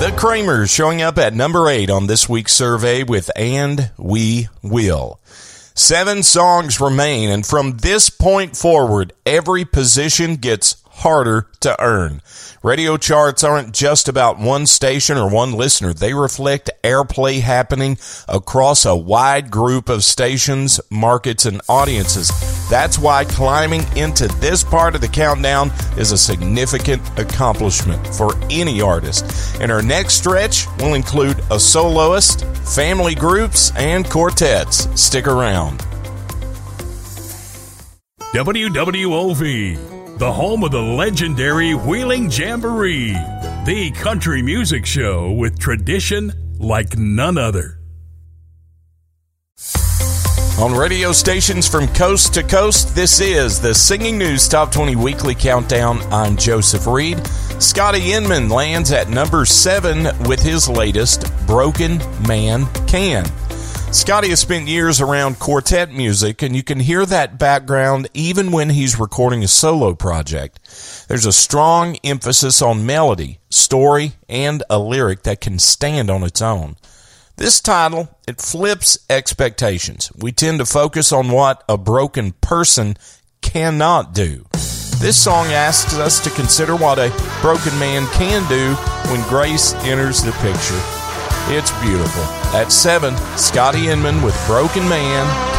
The Kramers showing up at number 8 on this week's survey with And We Will. 7 songs remain, and from this point forward, every position gets harder to earn. Radio charts aren't just about one station or one listener. They reflect airplay happening across a wide group of stations, markets, and audiences. That's why climbing into this part of the countdown is a significant accomplishment for any artist. And our next stretch will include a soloist, family groups, and quartets. Stick around. WWOV, the home of the legendary Wheeling Jamboree, the country music show with tradition like none other. On radio stations from coast to coast, this is the Singing News Top 20 Weekly Countdown. I'm Joseph Reed. Scotty Inman lands at number 7 with his latest, Broken Man Can. Scotty has spent years around quartet music, and you can hear that background even when he's recording a solo project. There's a strong emphasis on melody, story, and a lyric that can stand on its own. This title, it flips expectations. We tend to focus on what a broken person cannot do. This song asks us to consider what a broken man can do when grace enters the picture. It's beautiful. At 7, Scotty Inman with Broken Man